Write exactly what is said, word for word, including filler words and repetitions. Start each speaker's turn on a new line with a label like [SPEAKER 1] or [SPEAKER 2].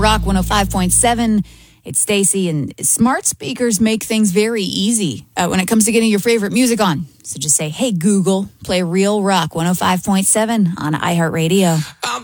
[SPEAKER 1] Rock one oh five point seven. It's Stacy, and smart speakers make things very easy uh, when it comes to getting your favorite music on. So just say, hey, Google, play Real Rock one oh five point seven on iHeartRadio.